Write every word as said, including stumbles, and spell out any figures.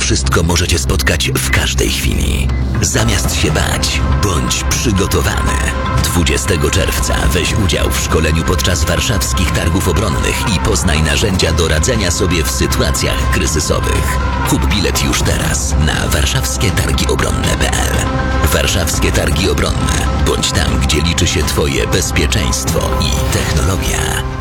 wszystko może Cię spotkać w każdej chwili. Zamiast się bać, bądź przygotowany. dwudziestego czerwca weź udział w szkoleniu podczas warszawskich targów obronnych i poznaj narzędzia do radzenia sobie w sytuacjach kryzysowych. Kup bilet już teraz na warszawskie targi obronne kropka p l. Warszawskie Targi Obronne. Bądź tam, gdzie liczy się Twoje bezpieczeństwo i technologia.